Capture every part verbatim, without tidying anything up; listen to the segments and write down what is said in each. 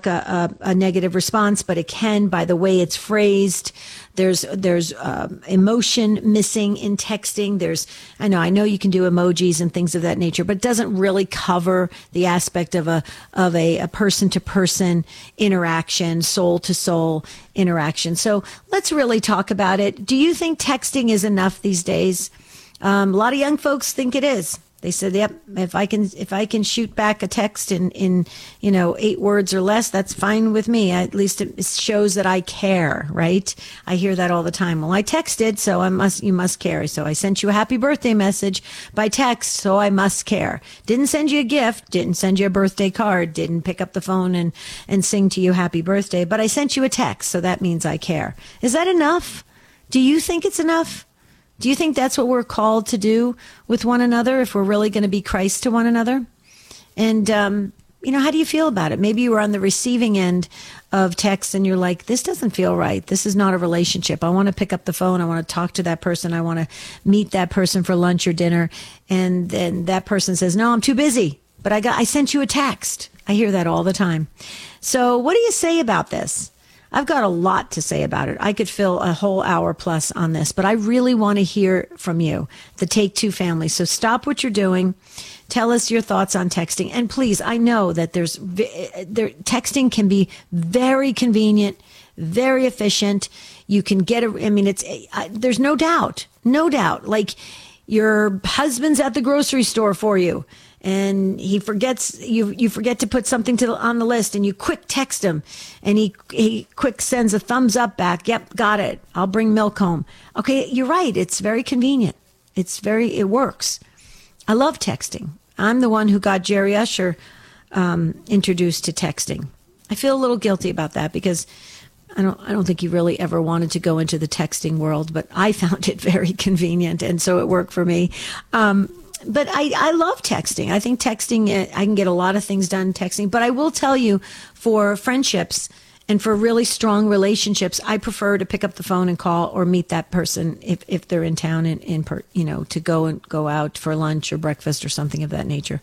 provoke a, a, a negative response, but it can by the way it's phrased. There's there's um, emotion missing in texting. There's I know I know you can do emojis and things of that nature, but it doesn't really cover the aspect of a of a, a person-to-person interaction, soul-to-soul interaction. So let's really talk about it. Do you think texting is enough these days? Um, a lot of young folks think it is. They said, "Yep, if I can, if I can shoot back a text in, in, you know, eight words or less, that's fine with me. At least it shows that I care." Right? I hear that all the time. Well, I texted, so I must, you must care. So I sent you a happy birthday message by text, so I must care. Didn't send you a gift, didn't send you a birthday card, didn't pick up the phone and and sing to you happy birthday, but I sent you a text, so that means I care. Is that enough? Do you think it's enough? Do you think that's what we're called to do with one another if we're really going to be Christ to one another? And, um, you know, how do you feel about it? Maybe you were on the receiving end of text and you're like, this doesn't feel right. This is not a relationship. I want to pick up the phone. I want to talk to that person. I want to meet that person for lunch or dinner. And then that person says, no, I'm too busy, but I got, I sent you a text. I hear that all the time. So what do you say about this? I've got a lot to say about it. I could fill a whole hour plus on this, but I really want to hear from you, the Take Two family. So stop what you're doing. Tell us your thoughts on texting. And please, I know that there's there, texting can be very convenient, very efficient. You can get a, I mean, it's, I, there's no doubt, no doubt. Like your husband's at the grocery store for you. And he forgets, you you forget to put something to the, on the list, and you quick text him, and he he quick sends a thumbs up back. Yep, got it. I'll bring milk home. Okay, you're right. It's very convenient. It's very, it works. I love texting. I'm the one who got Jerry Usher um, introduced to texting. I feel a little guilty about that because I don't I don't think he really ever wanted to go into the texting world, but I found it very convenient, and so it worked for me. Um, But I, I love texting. I think texting, I can get a lot of things done texting. But I will tell you, for friendships and for really strong relationships, I prefer to pick up the phone and call or meet that person if, if they're in town and in, per, you know, to go and go out for lunch or breakfast or something of that nature.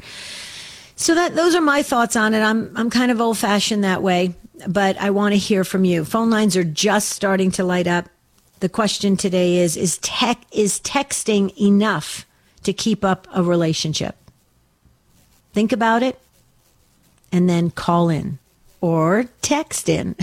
So that those are my thoughts on it. I'm I'm kind of old fashioned that way, but I want to hear from you. Phone lines are just starting to light up. The question today is: Is tech is texting enough to keep up a relationship? Think about it and then call in or text in.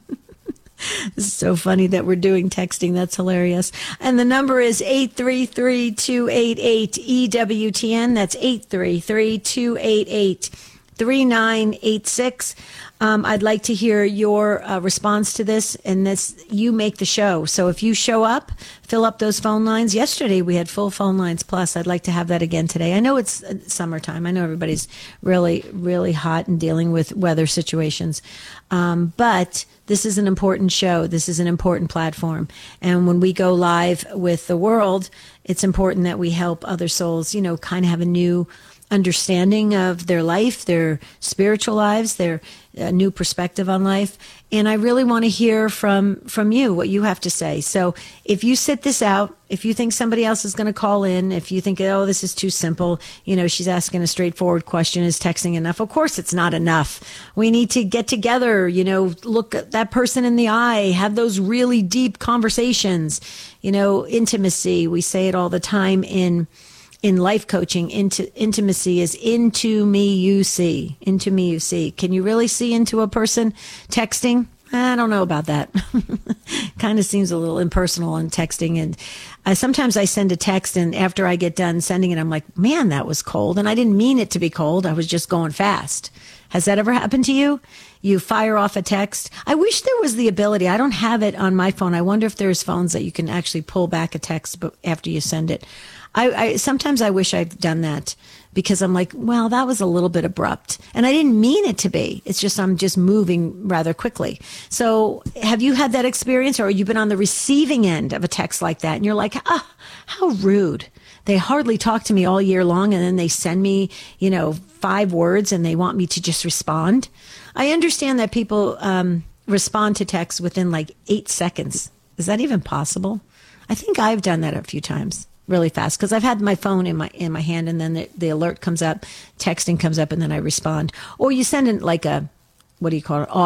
This is so funny that we're doing texting. That's hilarious. And the number is eight three three, two eight eight, E W T N. That's eight three three, two eight eight, three nine eight six. Um, I'd like to hear your uh, response to this, and this, you make the show. So if you show up, fill up those phone lines. Yesterday we had full phone lines plus. I'd like to have that again today. I know it's uh, summertime. I know everybody's really, really hot and dealing with weather situations. Um, but this is an important show. This is an important platform. And when we go live with the world, it's important that we help other souls, you know, kind of have a new understanding of their life, their spiritual lives, their uh, new perspective on life. And I really want to hear from, from you, what you have to say. So if you sit this out, if you think somebody else is going to call in, if you think, oh, this is too simple, you know, she's asking a straightforward question, is texting enough? Of course it's not enough. We need to get together, you know, look at that person in the eye, have those really deep conversations, you know, intimacy. We say it all the time in In life coaching. Into intimacy is into me you see. Into me you see. Can you really see into a person texting? I don't know about that. Kind of seems a little impersonal in texting. And uh, sometimes I send a text, and after I get done sending it, I'm like, man, that was cold. And I didn't mean it to be cold. I was just going fast. Has that ever happened to you? You fire off a text. I wish there was the ability. I don't have it on my phone. I wonder if there's phones that you can actually pull back a text after you send it. I, I sometimes I wish I'd done that, because I'm like, well, that was a little bit abrupt, and I didn't mean it to be. It's just I'm just moving rather quickly. So have you had that experience, or you've been on the receiving end of a text like that, and you're like, ah, how rude. They hardly talk to me all year long, and then they send me, you know, five words, and they want me to just respond. I understand that people um, respond to text within like eight seconds. Is that even possible? I think I've done that a few times. Really fast, because I've had my phone in my in my hand, and then the, the alert comes up, texting comes up, and then I respond. Or you send in like a, what do you call it,